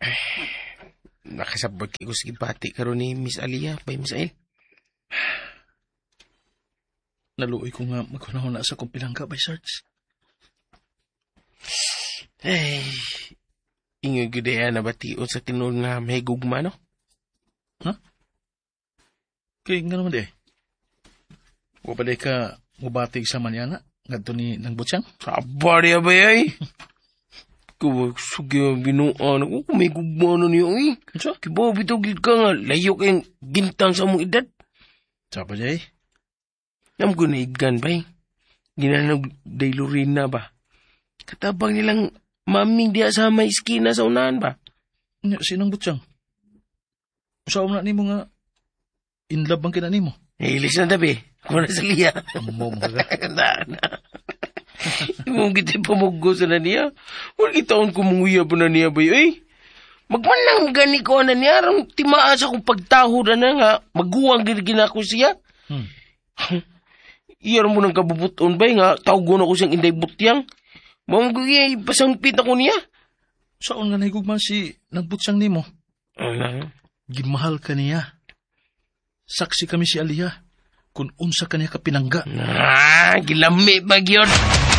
Nakasabot ko sige pati karon ni Miss Alia, bay Misael. Naluoy ko nga maghunahon na sa kong pilangga, bay Sarge. Ay, ingoy gudaya na batiot sa tinuod nga may gugma, no? Ha? Kaya nga naman de. Wa pa de ka mubatig sa manyana, ngadto ni nang butsang? Sabar ya, bay ay. Sugi ang binuan ako kung may gugma na niyo, eh. Ano? Kibaw bitugid ka nga, layo kayong gintang sa mong edad. Sapa jay? Nam ko na idgan, bay. Ginanog daylurina ba? Katabang nilang maming diya sa may iskina sa unahan ba? Sinang butsang? Saan na ni mo nga in love bang kina ni mo? Ilis na tabi. Ako na sa liya. Mo mo ka. Kandaan na. Imong kita pamugo sa na niya. Wala itaon kumunguya po na niya ba yun? Magmanang gani ko na niya. Arang timaas akong pagtaho na nga. Maguwang ginagina ko siya. Iyar mo ng kabubuton ba nga. Tawgo na ko siyang inday butyang. Mamagugay, pasangpit ako niya. Saan nga nahigugman si nagbutsang ni mo? Ano? Gimahal ka niya. Saksi kami si Alia. Kung unsa ka niya kapinangga. Gilami ba yun?